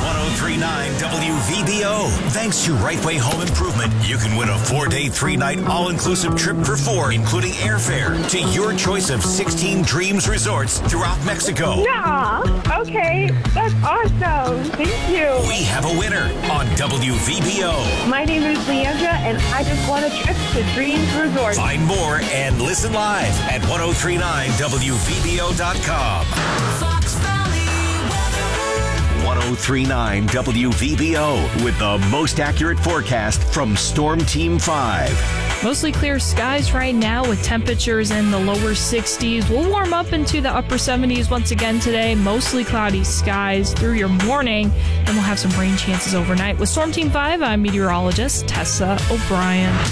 103.9 WVBO. Thanks to Right Way Home Improvement, you can win a 4-day, 3-night all-inclusive trip for 4, including airfare, to your choice of 16 Dreams resorts throughout Mexico. Yeah, okay, that's awesome. Thank you. We have a winner on WVBO. My name is Leandra, and I just won a trip to Dreams Resort. Find more and listen live at 1039WVBO.com. Fox Valley weather. 1039 WVBO with the most accurate forecast from Storm Team 5. Mostly clear skies right now with temperatures in the lower 60s. We'll warm up into the upper 70s once again today. Mostly cloudy skies through your morning. Then we'll have some rain chances overnight. With Storm Team 5, I'm meteorologist Tessa O'Brien.